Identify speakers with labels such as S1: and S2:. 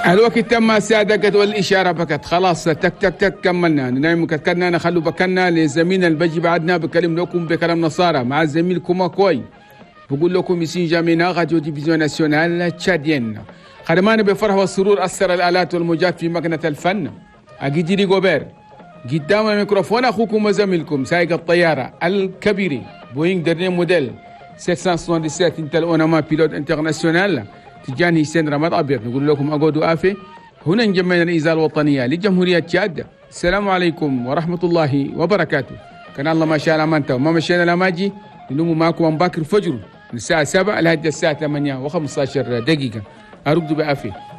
S1: الوقت تم سادقت والإشارة بكت خلاص تك تك تك كملنا ننام كتكنا نخلو بكنا لزميلنا البجي بعدنا بكلم لكم بكلام نصارى مع زميلكم كوي بقول لكم يسين جامينا راديو ديفيزيون ناسيونال تشادين خدمانا بفرح والسرور أثر الآلات والموجات في مكنة الفن أجيدي غوبير قدام الميكروفون أخوكم وزميلكم سايق الطيارة الكبيري بوينغ درني موديل 777 انتل اوناما بيلوت انترناسيونال تجاني حسين رمض أبيض نقول لكم أقعدوا آفي هنا نجمعنا الإذاعة الوطنية لجمهورية تشاد. السلام عليكم ورحمة الله وبركاته. كان الله ما شاء الله ما انتهى وما مشينا لا ماجي نلوم معكم من باكر فجر من الساعة 7 لحد الساعة 8 و15 دقيقة. أرقدوا بآفي.